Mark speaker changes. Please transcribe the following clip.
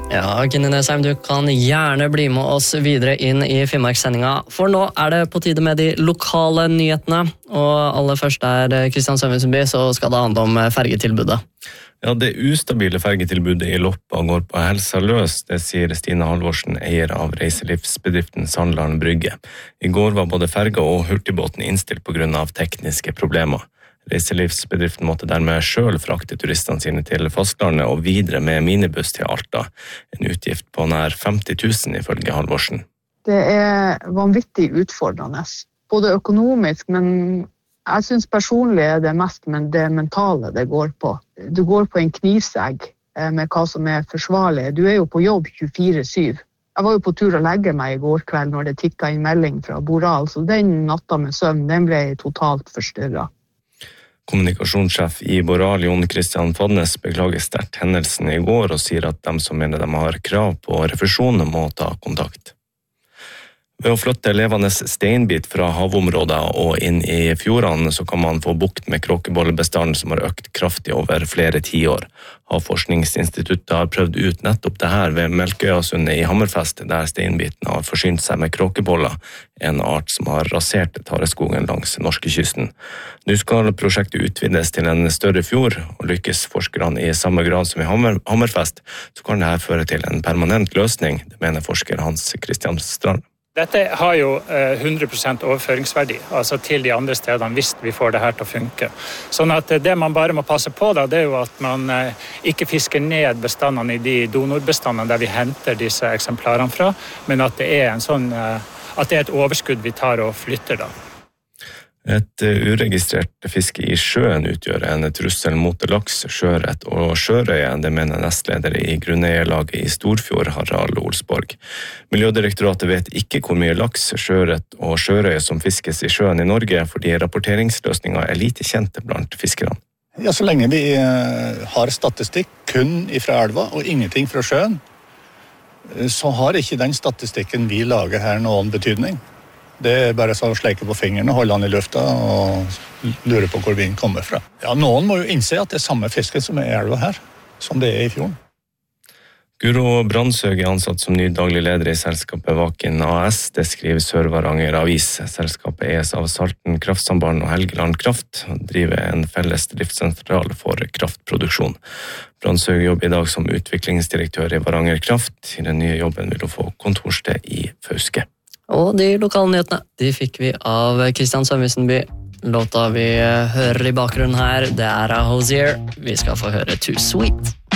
Speaker 1: Ja, Kine Nesheim, du kan gjerne bli med oss videre inn i Finnmarkssendinga, for nå det på tide med de lokale nyhetene, og aller først Kristian Sørensenby, så skal det handle om fergetilbudet.
Speaker 2: Ja, det ustabile fergetilbudet i Loppa går på helsa løs, det sier Stine Halvorsen, eier av reiselivsbedriften Sandland Brygge. I går var både ferga og hurtigbåten innstilt på grunn av tekniske problemer. Reiselivsbedriften måtte dermed selv frakte turistene sine til fastlandet og videre med minibuss til Alta. En utgift på nær 50 000 ifølge Halvorsen.
Speaker 3: Det vanvittig utfordrende, både økonomisk, men jeg synes personlig det mest det mentale det går på. Du går på en knivsegg med hva som forsvarlig. Du jo på jobb 24/7. Jeg var jo på tur å legge meg i går kveld når det tikket inn melding fra Boral, så den natta med søvn, den ble totalt forstyrret.
Speaker 2: Kommunikasjonssjef i Boral, Jon Christian Fadnes, beklager sterkt hendelsen i går og sier at de som mener de har krav på refusjon må ta kontakt. Ved å flytte levende steinbit fra havområder og inn i fjordene så kan man få bukt med kråkebollebestanden som har økt kraftig over flere tiår. Havforskningsinstituttet har prøvd ut nettopp det her ved Melkøyasundet i Hammerfest, der steinbiten har forsynt seg med kråkeboller, en art som har rasert tareskogen langs norskekysten. Nå skal prosjektet utvides til en større fjord, og lykkes forskerne i samme grad som i Hammerfest, så kan dette føre til en permanent løsning, det mener forsker Hans Christian Strand.
Speaker 4: Dette har jo 100% overføringsverdi, altså til de andre stedene hvis vi får det her til å funke. Sånn at det man bare må passe på da, det jo at man ikke fisker ned bestandene i de donorbestandene der vi henter disse eksemplarene fra, men at det at det et overskudd vi tar og flytter da.
Speaker 2: Et uregistrert fiske i sjøen utgjør en trussel mot laks, sjøørret og sjørøye, det mener nestleder i grunneierlaget i Storfjord, Harald Olsborg. Miljødirektoratet vet ikke hvor mye laks, sjøørret og sjørøye som fiskes i sjøen i Norge, fordi rapporteringsløsninger lite kjente blant fiskerne.
Speaker 5: Ja, så lenge vi har statistikk kun fra elva og ingenting fra sjøen, så har ikke den statistikken vi lager her noen betydning. Det bare så å sleike på fingrene, holde han i lufta og lure på hvor vinden kommer fra. Ja, noen må jo innse at det samme fisket som i elva her, som det i fjorden.
Speaker 2: Guro Brandsøg ansatt som ny daglig leder i selskapet Vakin AS, det skriver Sør-Varanger Avis. Selskapet eies av Salten Kraftsamband og Helgeland Kraft, og driver en felles driftssentral for kraftproduksjon. Brandsøg jobber i dag som utviklingsdirektør i Varanger Kraft. I den nye jobben vil hun få kontorsted i Fauske.
Speaker 1: Og de lokale nyhetene, de fikk vi av Kristian Sørensenby. Låta vi hører i bakgrunnen her, det av Hozier. Vi skal få høre Too Sweet.